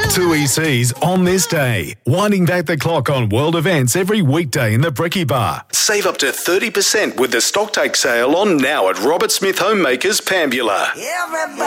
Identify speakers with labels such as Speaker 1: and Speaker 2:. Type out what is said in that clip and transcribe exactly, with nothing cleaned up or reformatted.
Speaker 1: Two E Cs on this day. Winding back the clock on world events every weekday in the Brekkie Bar. Save up to thirty percent with the Stocktake sale on now at Robert Smith Homemakers, Pambula.
Speaker 2: Everybody.